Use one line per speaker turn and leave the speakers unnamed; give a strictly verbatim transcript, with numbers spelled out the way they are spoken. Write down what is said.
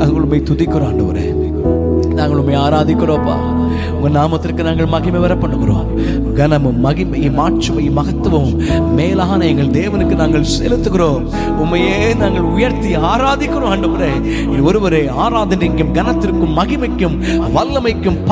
நாங்கள் உம்மை துதிக்கிறோம் ஆண்டவரே, நாங்கள் உம்மை ஆராதிக்கிறோப்பா. உங்க நாமத்திற்கு நாங்கள் மகிமை வர பண்ணுகிறோம். கனமும் மகிமையும் மாட்சிமையும் மகத்துவமும் மேலான எங்கள் தேவனுக்கு நாங்கள் செலுத்துகிறோம். உம்மையே நாங்கள் உயர்த்தி ஆராதிக்கிறோம் ஆண்டவரே. ஒருவரே ஆராதனைக்கும் கனத்திற்கும் மகிமைக்கும் வல்லமைக்கும்